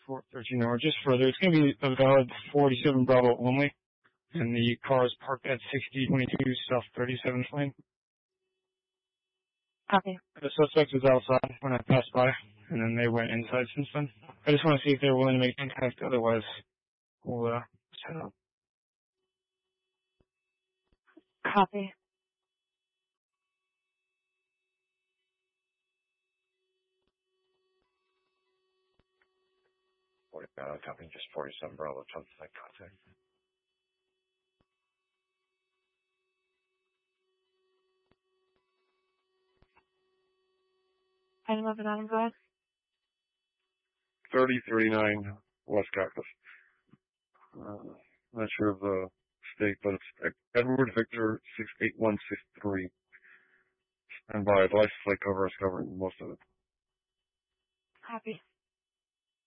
13 hour, just further. It's going to be a valid 47 Bravo only, and the car is parked at 6022 South 37th Lane. Copy. The suspect was outside when I passed by, and then they went inside since then. I just want to see if they're willing to make contact, otherwise we'll set up. Copy. Copy, just 47 Bravo, trying to make contact. Item 11, go ahead. 3039 West Cactus. Not sure of the state, but it's Edward Victor 68163. Stand by. The license plate cover is covering most of it. Copy.